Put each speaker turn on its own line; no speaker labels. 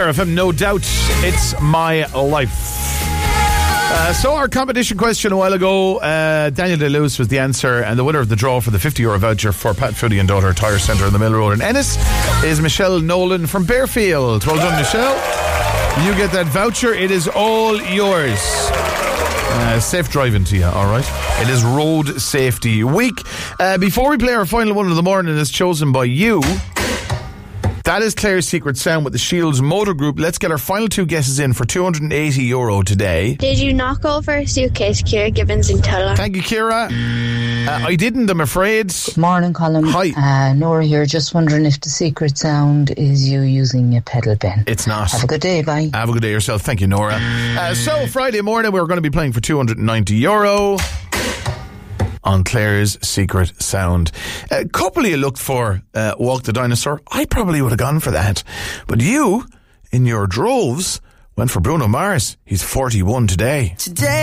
RFM, no doubt, it's my life. So our competition question a while ago, Daniel DeLuce was the answer, and the winner of the draw for the €50 voucher for Pat Foodie and Daughter Tyre Centre in the Mill Road in Ennis is Michelle Nolan from Bearfield. Well done, Michelle. You get that voucher. It is all yours. Safe driving to you, alright? It is Road Safety Week. Before we play our final one of the morning, is chosen by you. That is Claire's Secret Sound with the Shields Motor Group. Let's get our final two guesses in for €280 today.
Did you knock over a suitcase, Ciara Gibbons in Tulla?
Thank you, Ciara. I didn't, I'm afraid.
Morning, Colin.
Hi.
Nora here. Just wondering if the secret sound is you using a pedal bin.
It's not.
Have a good day. Bye.
Have a good day yourself. Thank you, Nora. So, Friday morning, we're going to be playing for €290 on Claire's Secret Sound. A couple of you looked for Walk the Dinosaur. I probably would have gone for that. But you, in your droves, went for Bruno Mars. He's 41 today.